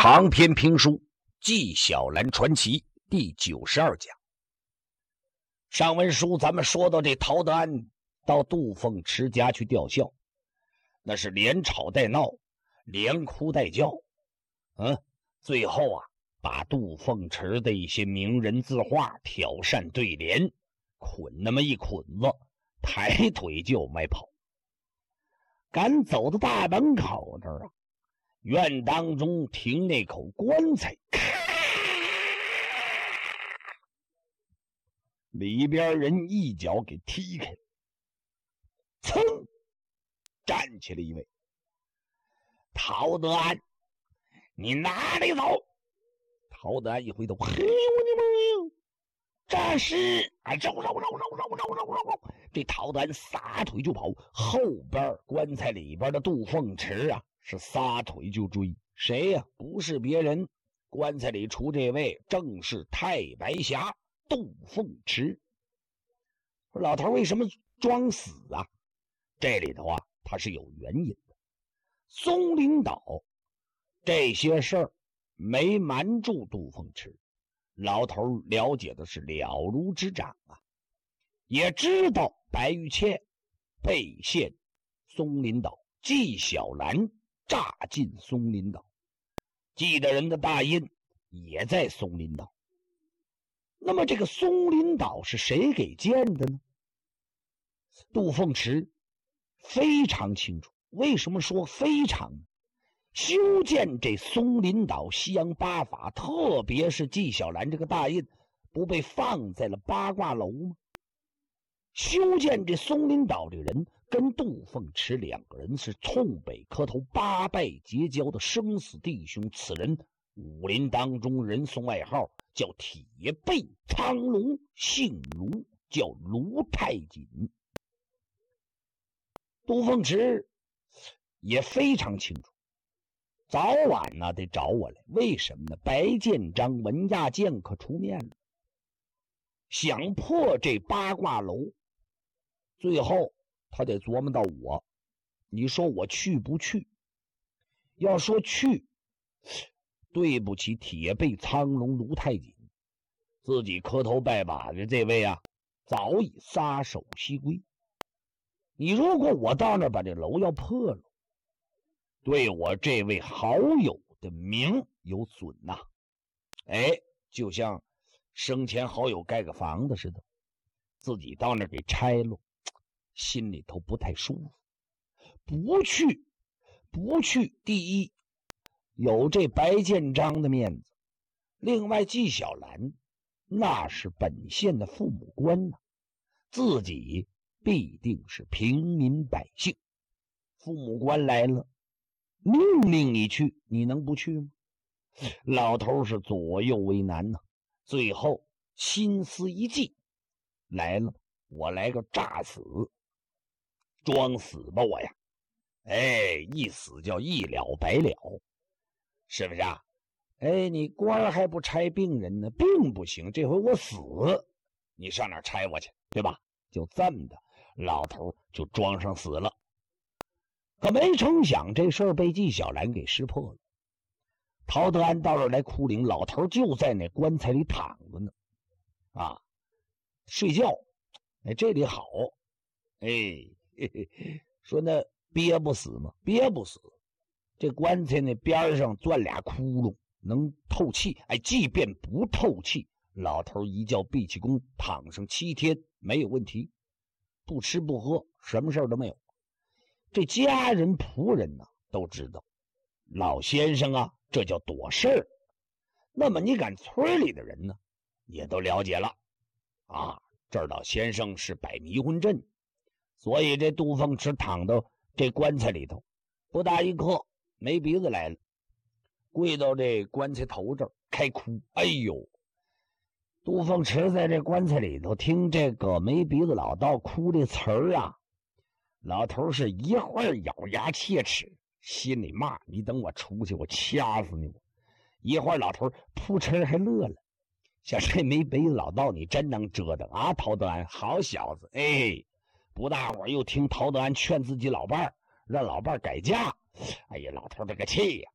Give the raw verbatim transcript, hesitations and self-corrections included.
长篇评书《纪晓岚传奇》第九十二讲。上文书咱们说到这陶德安到杜凤池家去吊孝，那是连吵带闹，连哭带叫，嗯，最后啊，把杜凤池的一些名人字画、挑扇对联捆那么一捆子，抬腿就往外跑。赶走到大门口这儿啊，院当中停那口棺材，咔，里边人一脚给踢开了，噌，站起来一位，陶德安，你哪里走？陶德安一回头，嘿呦你妈呀，这是啊，绕绕绕绕绕绕绕绕，这陶德安撒腿就跑，后边棺材里边的杜凤池啊是撒腿就追。谁呀、啊？不是别人，棺材里出这位正是太白侠杜凤池。说老头为什么装死啊？这里头啊他是有原因的。松林岛这些事儿没瞒住杜凤池，老头了解的是了如指掌啊，也知道白玉倩被陷松林岛，纪晓岚炸进松林岛，纪大人的大印也在松林岛。那么这个松林岛是谁给建的呢？杜凤池非常清楚。为什么说非常呢？修建这松林岛西洋八法，特别是纪晓岚这个大印，不被放在了八卦楼吗？修建这松林岛这人跟杜凤池两个人是冲北磕头八拜结交的生死弟兄，此人武林当中人送外号叫铁背苍龙，姓卢，叫卢太锦。杜凤池也非常清楚，早晚呢得找我来，为什么呢？白建章文亚剑可出面了，想破这八卦楼，最后他得琢磨到我，你说我去不去？要说去，对不起铁背苍龙卢太锦，自己磕头拜把的这位啊，早已撒手西归。你如果我到那儿把这楼要破了，对我这位好友的名有损呐、啊。哎，就像生前好友盖个房子似的，自己到那儿给拆了，心里头不太舒服。不去，不去，第一有这白建章的面子，另外纪晓岚那是本县的父母官呐、啊，自己必定是平民百姓，父母官来了，命令你去，你能不去吗？老头是左右为难呐、啊，最后心思一计，来了，我来个诈死，装死吧我呀！哎，一死叫一了百了，是不是啊？哎，你官还不拆病人呢，病不行，这回我死，你上哪拆我去，对吧？就这么的，老头就装上死了。可没成想这事儿被纪晓岚给识破了。陶德安到这儿来哭灵，老头就在那棺材里躺着呢，啊，睡觉。哎，这里好，哎，嘿嘿，说那憋不死吗？憋不死。这棺材那边上钻俩窟窿，能透气。哎，即便不透气，老头一觉闭气功，躺上七天没有问题，不吃不喝，什么事儿都没有。这家人仆人呢都知道，老先生啊，这叫躲事儿。那么你赶村里的人呢，也都了解了啊，这儿老先生是摆迷魂阵，所以这杜凤池躺到这棺材里头，不大一刻，没鼻子来了，跪到这棺材头这儿开哭。哎呦，杜凤池在这棺材里头听这个没鼻子老道哭这词儿啊，老头是一会儿咬牙切齿，心里骂你等我出去，我掐死你！一会儿老头扑哧还乐了，想这没鼻子老道你真能折腾啊，陶德安好小子！哎，不大会儿又听陶德安劝自己老伴儿，让老伴儿改嫁。哎呀，老头这个气呀、